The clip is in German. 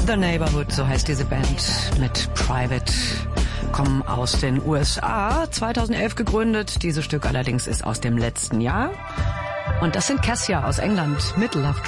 The Neighborhood, so heißt diese Band mit Private, kommen aus den USA, 2011 gegründet. Dieses Stück allerdings ist aus dem letzten Jahr. Und das sind Cassia aus England mit Love